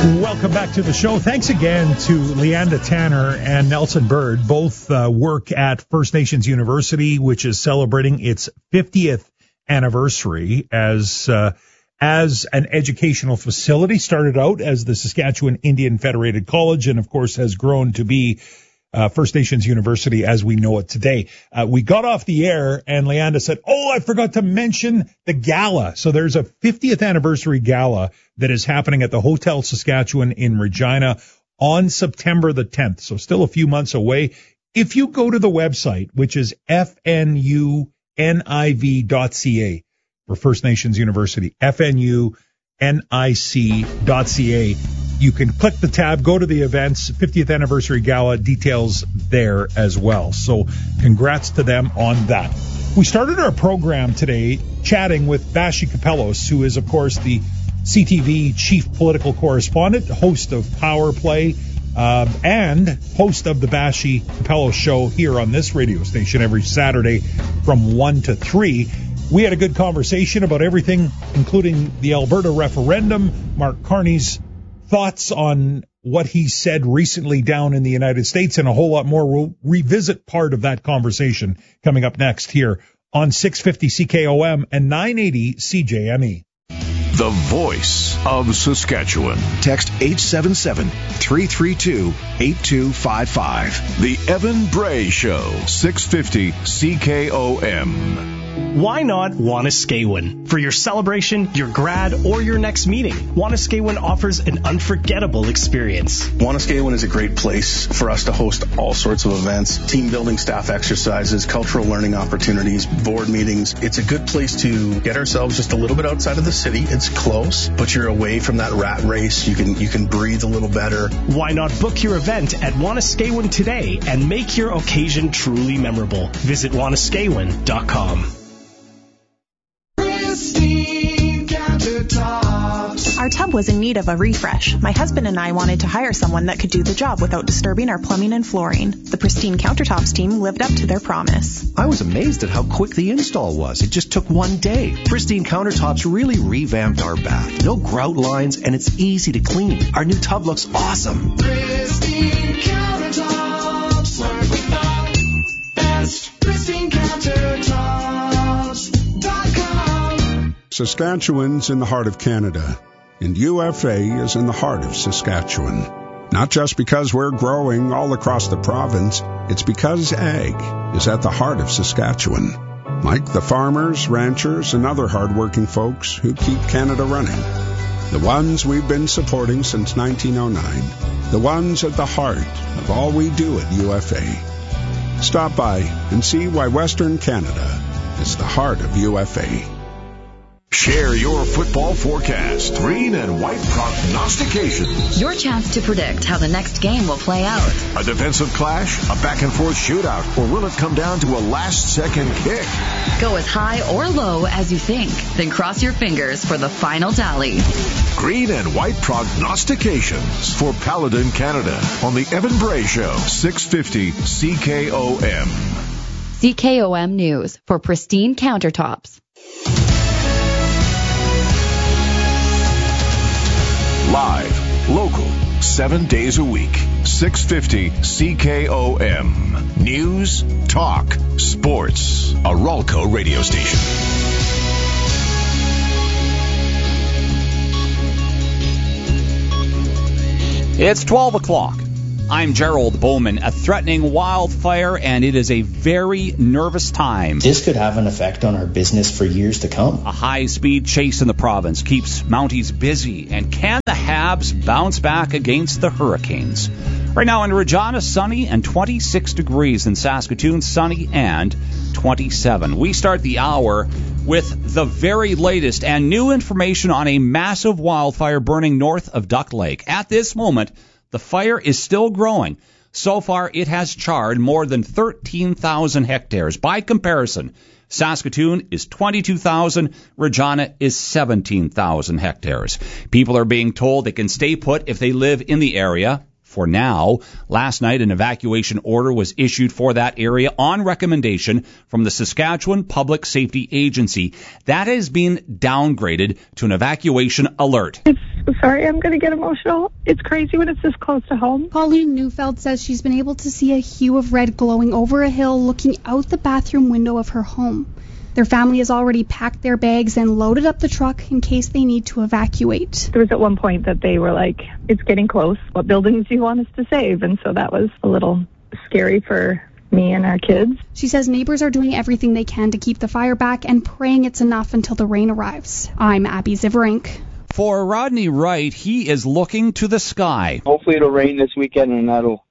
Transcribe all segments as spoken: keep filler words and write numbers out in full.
Welcome back to the show. Thanks again to Leanda Tanner and Nelson Bird. Both uh, work at First Nations University, which is celebrating its fiftieth anniversary as uh, as an educational facility. Started out as the Saskatchewan Indian Federated College and, of course, has grown to be uh, First Nations University as we know it today. Uh, we got off the air and Leanda said, oh, I forgot to mention the gala. So there's a fiftieth anniversary gala that is happening at the Hotel Saskatchewan in Regina on September the tenth. So still a few months away. If you go to the website, which is f n u n i v dot c a for First Nations University, f n u n i c dot c a, you can click the tab, go to the events, fiftieth anniversary gala, details there as well. So congrats to them on that. We started our program today chatting with Bashi Kapelos, who is, of course, the C T V chief political correspondent, host of Power Play, uh, and host of the Bashi Kapelos show here on this radio station every Saturday from one to three. We had a good conversation about everything, including the Alberta referendum, Mark Carney's thoughts on what he said recently down in the United States, and a whole lot more. We'll revisit part of that conversation coming up next here on six fifty C K O M and nine eighty C J M E. The voice of Saskatchewan. Text eight seven seven, three three two, eight two five five. The Evan Bray Show, six fifty C K O M. Why not Wanuskewin? For your celebration, your grad, or your next meeting, Wanuskewin offers an unforgettable experience. Wanuskewin is a great place for us to host all sorts of events, team building, staff exercises, cultural learning opportunities, board meetings. It's a good place to get ourselves just a little bit outside of the city. It's close, but you're away from that rat race. You can you can breathe a little better. Why not book your event at Wanuskewin today and make your occasion truly memorable? Visit Wanuskewin dot com. Our tub was in need of a refresh. My husband and I wanted to hire someone that could do the job without disturbing our plumbing and flooring. The Pristine Countertops team lived up to their promise. I was amazed at how quick the install was. It just took one day. Pristine Countertops really revamped our bath. No grout lines, and it's easy to clean. Our new tub looks awesome. Pristine Countertops, work without best. Pristine Countertops dot com. Saskatchewan's in the heart of Canada, and U F A is in the heart of Saskatchewan. Not just because we're growing all across the province, it's because ag is at the heart of Saskatchewan. Like the farmers, ranchers, and other hardworking folks who keep Canada running. The ones we've been supporting since nineteen oh nine. The ones at the heart of all we do at U F A. Stop by and see why Western Canada is the heart of U F A. Share your football forecast. Green and white prognostications. Your chance to predict how the next game will play out. A defensive clash, a back-and-forth shootout, or will it come down to a last-second kick? Go as high or low as you think. Then cross your fingers for the final tally. Green and white prognostications for Paladin Canada on the Evan Bray Show, six fifty C K O M. C K O M News for Pristine Countertops. Live, local, seven days a week. six fifty C K O M. News, talk, sports. A Ralco radio station. It's twelve o'clock. I'm Gerald Bowman. A threatening wildfire, and it is a very nervous time. This could have an effect on our business for years to come. A high-speed chase in the province keeps Mounties busy, and can the Habs bounce back against the Hurricanes? Right now in Regina, sunny and twenty-six degrees. In Saskatoon, sunny and twenty-seven. We start the hour with the very latest and new information on a massive wildfire burning north of Duck Lake. At this moment, the fire is still growing. So far, it has charred more than thirteen thousand hectares. By comparison, Saskatoon is twenty-two thousand, Regina is seventeen thousand hectares. People are being told they can stay put if they live in the area. for now. Last night, an evacuation order was issued for that area on recommendation from the Saskatchewan Public Safety Agency. That has been downgraded to an evacuation alert. It's, sorry, I'm going to get emotional. It's crazy when it's this close to home. Pauline Neufeld says she's been able to see a hue of red glowing over a hill looking out the bathroom window of her home. Their family has already packed their bags and loaded up the truck in case they need to evacuate. There was at one point that they were like, it's getting close. What buildings do you want us to save? And so that was a little scary for me and our kids. She says neighbors are doing everything they can to keep the fire back and praying it's enough until the rain arrives. I'm Abby Ziverink. For Rodney Wright, he is looking to the sky. Hopefully it'll rain this weekend and that'll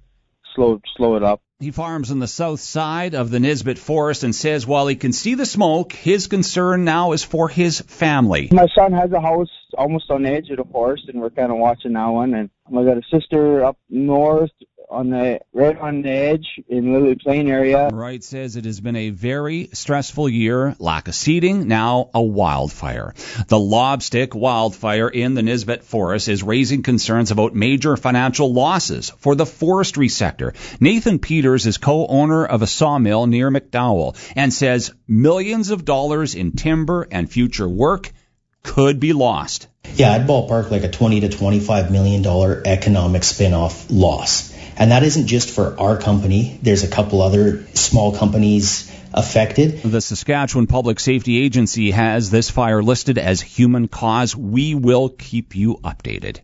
slow slow it up. He farms on the south side of the Nisbet Forest and says while he can see the smoke, his concern now is for his family. My son has a house almost on the edge of the forest, and we're kind of watching that one. And I got a sister up north on the right on the edge in Lily Plain area. Wright says it has been a very stressful year. Lack of seeding, now a wildfire. The Lobstick wildfire in the Nisbet Forest is raising concerns about major financial losses for the forestry sector. Nathan Peters is co-owner of a sawmill near McDowell and says millions of dollars in timber and future work could be lost. Yeah, I'd ballpark like a twenty to twenty-five million dollars economic spin-off loss. And that isn't just for our company. There's a couple other small companies affected. The Saskatchewan Public Safety Agency has this fire listed as human cause. We will keep you updated.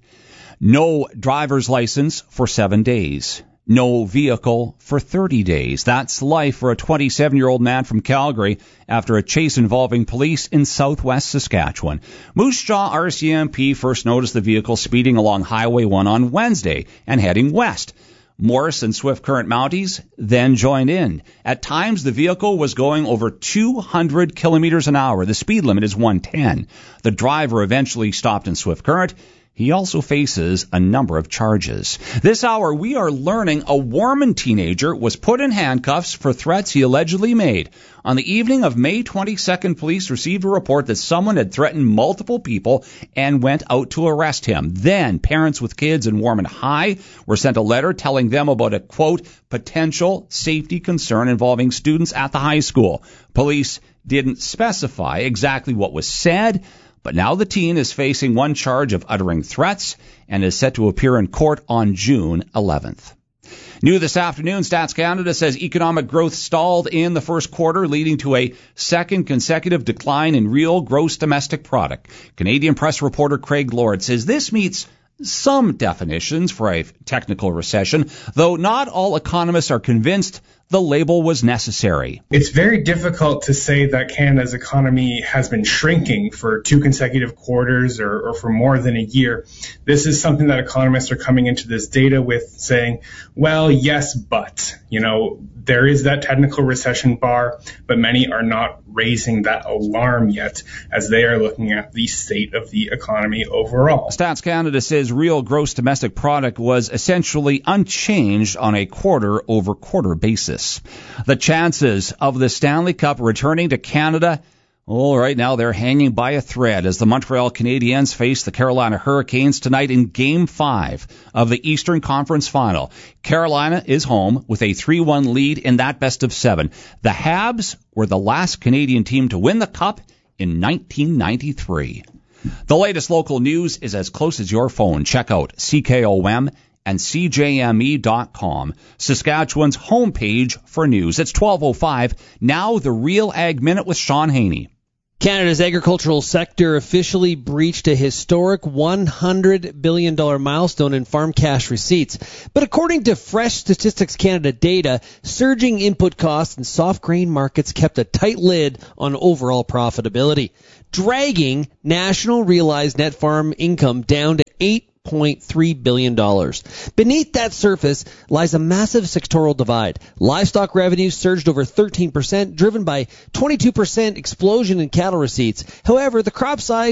No driver's license for seven days. No vehicle for thirty days. That's life for a twenty-seven-year-old man from Calgary after a chase involving police in southwest Saskatchewan. Moose Jaw R C M P first noticed the vehicle speeding along Highway one on Wednesday and heading west. Morris and Swift Current Mounties then joined in. At times, the vehicle was going over two hundred kilometers an hour. The speed limit is one ten. The driver eventually stopped in Swift Current. He also faces a number of charges. This hour, we are learning a Warman teenager was put in handcuffs for threats he allegedly made. On the evening of May twenty-second, police received a report that someone had threatened multiple people and went out to arrest him. Then, parents with kids in Warman High were sent a letter telling them about a, quote, potential safety concern involving students at the high school. Police didn't specify exactly what was said, but now the teen is facing one charge of uttering threats and is set to appear in court on June eleventh. New this afternoon, Stats Canada says economic growth stalled in the first quarter, leading to a second consecutive decline in real gross domestic product. Canadian Press reporter Craig Lord says this meets some definitions for a technical recession, though not all economists are convinced the label was necessary. It's very difficult to say that Canada's economy has been shrinking for two consecutive quarters or, or for more than a year. This is something that economists are coming into this data with saying, well, yes, but, you know, there is that technical recession bar, but many are not raising that alarm yet as they are looking at the state of the economy overall. Stats Canada says real gross domestic product was essentially unchanged on a quarter-over-quarter basis. The chances of the Stanley Cup returning to Canada, well, right now they're hanging by a thread as the Montreal Canadiens face the Carolina Hurricanes tonight in Game five of the Eastern Conference Final. Carolina is home with a three one lead in that best of seven. The Habs were the last Canadian team to win the Cup in nineteen ninety-three. The latest local news is as close as your phone. Check out C K O M and C J M E dot com, Saskatchewan's homepage for news. It's twelve oh five. Now the Real Ag Minute with Sean Haney. Canada's agricultural sector officially breached a historic one hundred billion dollars milestone in farm cash receipts. But according to Fresh Statistics Canada data, surging input costs and soft grain markets kept a tight lid on overall profitability, dragging national realized net farm income down to eight point three billion dollars. Beneath that surface lies a massive sectoral divide. Livestock revenues surged over thirteen percent, driven by twenty-two percent explosion in cattle receipts. However, the crop side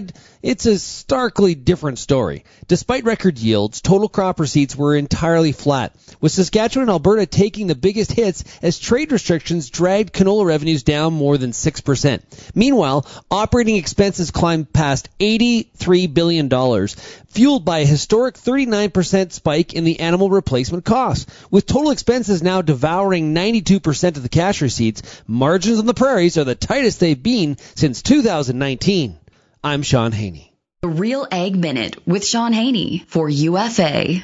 it's a starkly different story. Despite record yields, total crop receipts were entirely flat, with Saskatchewan and Alberta taking the biggest hits as trade restrictions dragged canola revenues down more than six percent. Meanwhile, operating expenses climbed past eighty-three billion dollars, fueled by a historic thirty-nine percent spike in the animal replacement costs. With total expenses now devouring ninety-two percent of the cash receipts, margins on the prairies are the tightest they've been since two thousand nineteen. I'm Sean Haney. The Real Ag Minute with Sean Haney for U F A.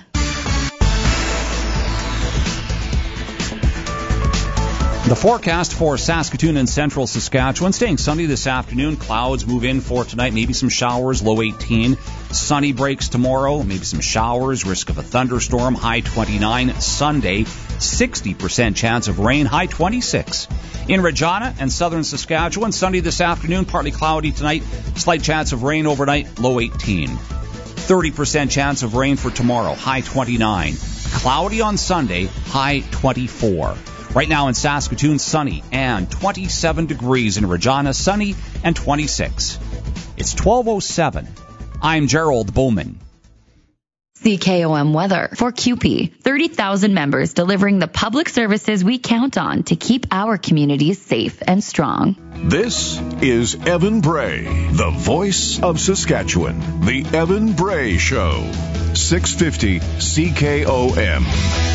The forecast for Saskatoon and central Saskatchewan, staying sunny this afternoon. Clouds move in for tonight, maybe some showers, low eighteen. Sunny breaks tomorrow, maybe some showers, risk of a thunderstorm, high twenty-nine. Sunday, sixty percent chance of rain, high twenty-six. In Regina and southern Saskatchewan, sunny this afternoon, partly cloudy tonight, slight chance of rain overnight, low eighteen. thirty percent chance of rain for tomorrow, high twenty-nine. Cloudy on Sunday, high twenty-four. Right now in Saskatoon, sunny and twenty-seven degrees. In Regina, sunny and twenty-six. It's twelve oh seven. I'm Gerald Bowman. C K O M weather for C U P E. thirty thousand members delivering the public services we count on to keep our communities safe and strong. This is Evan Bray, the voice of Saskatchewan. The Evan Bray Show. six fifty C K O M.